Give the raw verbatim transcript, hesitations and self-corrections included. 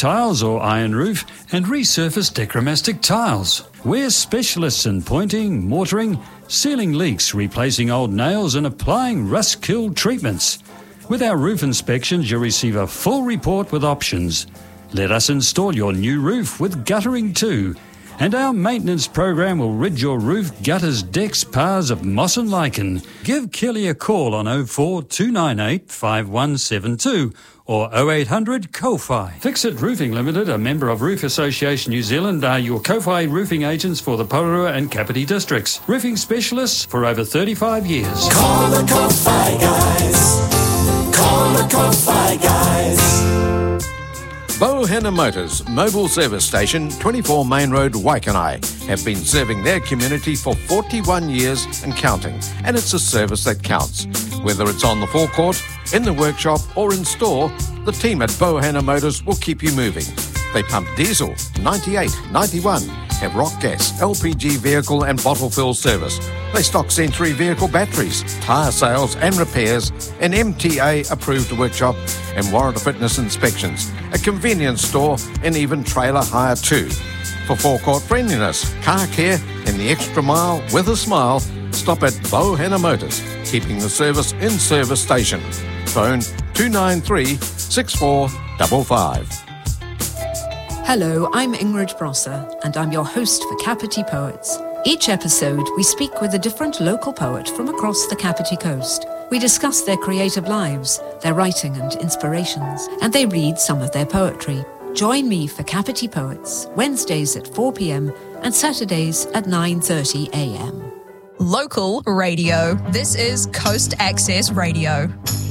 tiles or iron roof and resurface Decromastic tiles. We're specialists in pointing, mortaring, sealing leaks, replacing old nails and applying rust-killed treatments. With our roof inspections, you'll receive a full report with options. Let us install your new roof with guttering too. And our maintenance program will rid your roof, gutters, decks, paths of moss and lichen. Give Kelly a call on oh four two nine eight five one seven two or oh eight hundred C O F I. Fixit Roofing Limited, a member of Roof Association New Zealand, are your C O F I roofing agents for the Porirua and Kapiti districts. Roofing specialists for over thirty-five years. Call the C O F I guys. Call the C O F I guys. Bohenna Motors Mobile Service Station, twenty-four Main Road, Waikanai, have been serving their community for forty-one years and counting, and it's a service that counts. Whether it's on the forecourt, in the workshop or in store, the team at Bohenna Motors will keep you moving. They pump diesel, ninety-eight, ninety-one, have rock gas, L P G vehicle and bottle fill service. They stock Century vehicle batteries, tyre sales and repairs, an M T A approved workshop and Warrant of Fitness inspections, a convenience store and even trailer hire too. For forecourt friendliness, car care and the extra mile with a smile, stop at Bohenna Motors, keeping the service in service station. Phone two nine three, six four five five. Hello, I'm Ingrid Brosser, and I'm your host for Kapiti Poets. Each episode, we speak with a different local poet from across the Kapiti Coast. We discuss their creative lives, their writing and inspirations, and they read some of their poetry. Join me for Kapiti Poets, Wednesdays at four p.m. and Saturdays at nine thirty a.m. Local radio. This is Coast Access Radio.